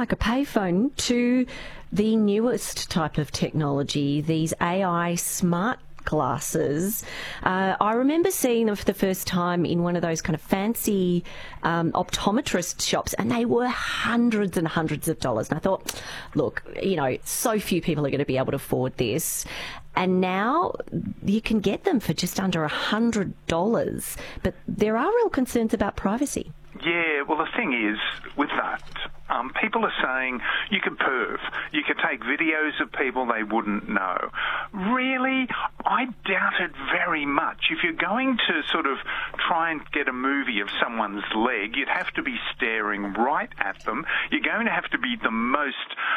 like a payphone, to the newest type of technology, these AI smart glasses. I remember seeing them for the first time in one of those kind of fancy optometrist shops, and they were hundreds and hundreds of dollars. And I thought, look, you know, so few people are going to be able to afford this. And now you can get them for just under $100. But there are real concerns about privacy. Yeah, well, the thing is, with that, people are saying you can perv, you can take videos of people they wouldn't know. Really? I doubt it very much. If you're going to sort of try and get a movie of someone's leg, you'd have to be staring right at them. You're going to have to be the most,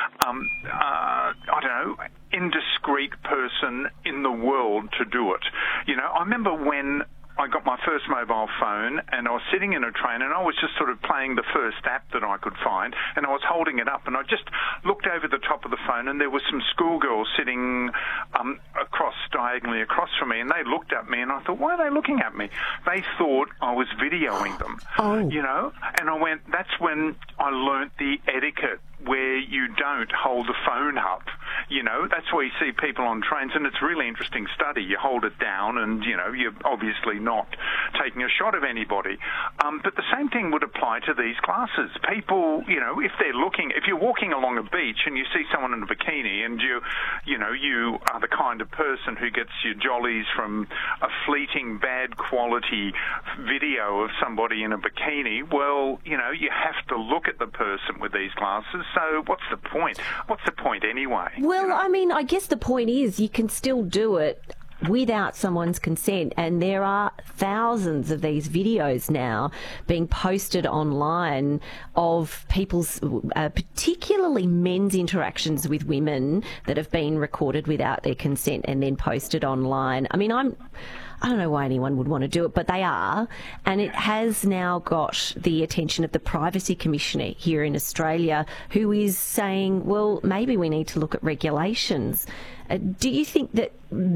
indiscreet person in the world to do it. You know, I remember when I got my first mobile phone and I was sitting in a train and I was just sort of playing the first app that I could find, and I was holding it up and I just looked over the top of the phone and there was some schoolgirls sitting diagonally across from me, and they looked at me and I thought, why are they looking at me? They thought I was videoing them, you know, and I went, that's when I learnt the etiquette where you don't hold the phone up. You know, that's where you see people on trains, and it's a really interesting study. You hold it down and, you know, you're obviously not taking a shot of anybody. But the same thing would apply to these glasses. People, you know, if you're walking along a beach and you see someone in a bikini and you are the kind of person who gets your jollies from a fleeting bad quality video of somebody in a bikini, well, you know, you have to look at the person with these glasses. So what's the point? What's the point anyway? Well, you know? I mean, I guess the point is you can still do it without someone's consent, and there are thousands of these videos now being posted online of people's, particularly men's interactions with women that have been recorded without their consent and then posted online. I mean, I don't know why anyone would want to do it, but they are. And it has now got the attention of the Privacy Commissioner here in Australia, who is saying, well, maybe we need to look at regulations. Do you think that,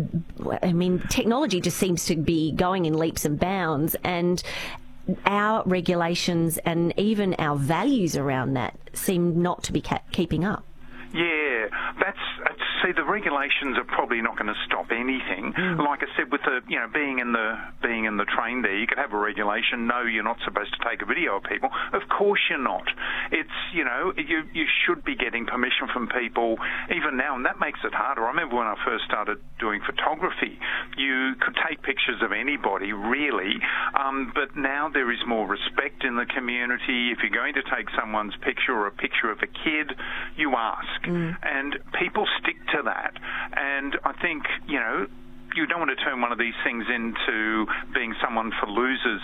I mean, technology just seems to be going in leaps and bounds, and our regulations and even our values around that seem not to be keeping up? Yeah, see, the regulations are probably not going to stop anything. Like I said, with the, you know, being in the train there, you could have a regulation. No, you're not supposed to take a video of people. Of course you're not. It's, you know, you should be getting permission from people even now, and that makes it harder. I remember when I first started doing photography, you could take pictures of anybody, really, but now there is more respect in the community. If you're going to take someone's picture or a picture of a kid, you ask. And people stick to that. And I think, you know, you don't want to turn one of these things into being something for losers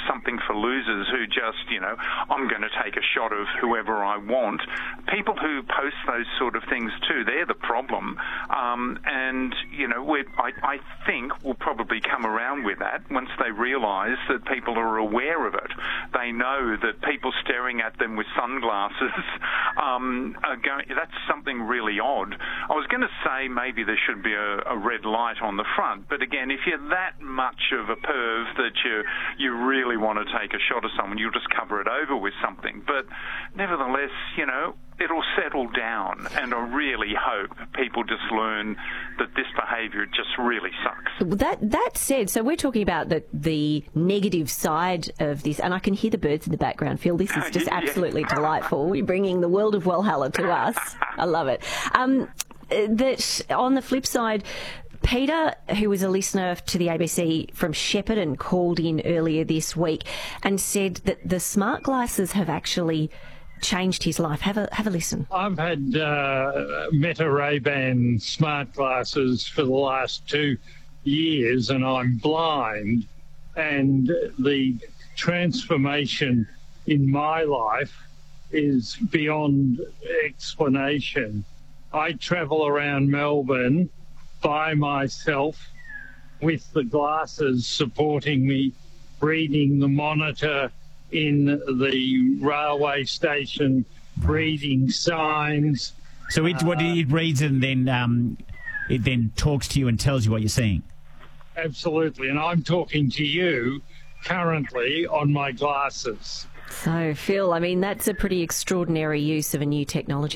who just, you know, I'm going to take a shot of whoever I want. People who post those sort of things too, they're the problem. And, you know, I think we'll probably come around with that once they realise that people are aware of it. They know that people staring at them with sunglasses that's something really odd. I was going to say maybe there should be a red light on the front, but again, if you're that much of a perv that you really want to take a shot of someone, you'll just cover it over with something. But nevertheless, you know, it'll settle down, and I really hope people just learn that this behaviour just really sucks. That said, so we're talking about the negative side of this, and I can hear the birds in the background. Phil, this is just absolutely delightful. You're bringing the world of Walhalla to us. I love it. That on the flip side, Peter, who was a listener to the ABC from Shepparton, called in earlier this week and said that the smart glasses have actually changed his life. Have a listen. I've had Meta Ray-Ban smart glasses for the last 2 years, and I'm blind. And the transformation in my life is beyond explanation. I travel around Melbourne by myself with the glasses supporting me, reading the monitor in the railway station, reading signs. So it reads and then it then talks to you and tells you what you're seeing? Absolutely, and I'm talking to you currently on my glasses. So, Phil, I mean, that's a pretty extraordinary use of a new technology.